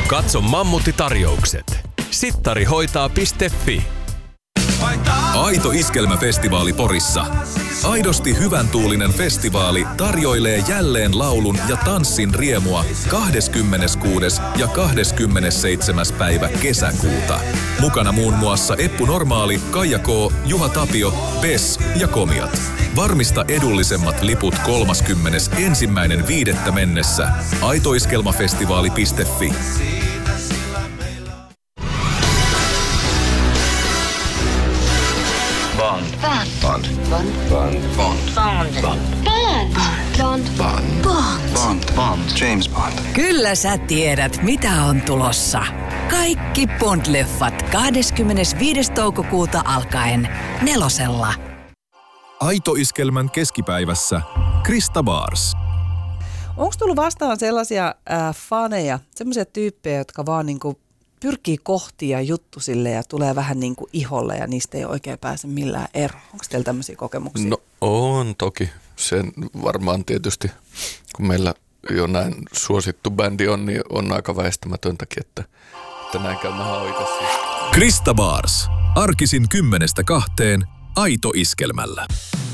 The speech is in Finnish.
Katso Mammutti-tarjoukset. Sittarihoitaa.fi. Aito Iskelmäfestivaali Porissa. Aidosti hyvän tuulinen festivaali tarjoilee jälleen laulun ja tanssin riemua 26. ja 27. päivä kesäkuuta. Mukana muun muassa Eppu Normaali, Kaija K, Juha Tapio, Bess ja Komiat. Varmista edullisemmat liput 31.5. mennessä. aitoiskelmafestivaali.fi. Bond. James Bond. Kyllä sä tiedät, mitä on tulossa. Kaikki Bond-leffat 25. toukokuuta alkaen 4:lla. Aito Iskelmän keskipäivässä Krista Bars. Onko tullut vastaan sellaisia faneja, sellaisia tyyppejä, jotka vaan niinku pyrkii kohti ja juttu sille ja tulee vähän niinku iholle ja niistä ei oikein pääse millään eroon? Onko teillä tämmöisiä kokemuksia? No on toki. Sen varmaan tietysti, kun meillä jo näin suosittu bändi on, niin on aika väistämätöntäkin, että näin käy Krista Bars. Arkisin 10-2 Aito Iskelmällä.